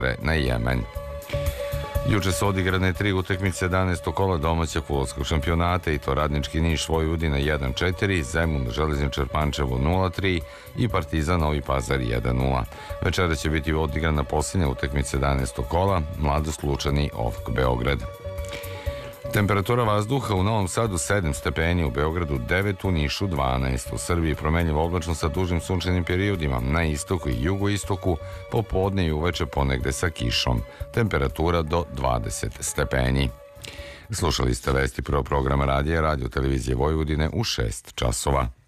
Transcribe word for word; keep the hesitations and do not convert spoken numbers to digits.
na Jemen. Juče su odigrane tri utakmice jedanaestog kola domaćeg fudbalskog šampionata i to Radnički Niš Vojvodina jedan četiri, Zemun Železničar Pančevo nula tri i Partizan Novi Pazar jedan nula. Večera će biti odigrana posljednja utakmica jedanaestog kola, Mladost Lučani O F K Beograd. Temperatura vazduha u Novom Sadu sedam stepeni, u Beogradu devet, u Nišu dvanaest. U Srbiji promenljivo oblačno sa dužim sunčanim periodima, na istoku i jugoistoku, popodne i uveče ponegde sa kišom. Temperatura do dvadeset stepeni. Slušali ste vesti prvog programa radija Radio Televizije Vojvodine u šest časova.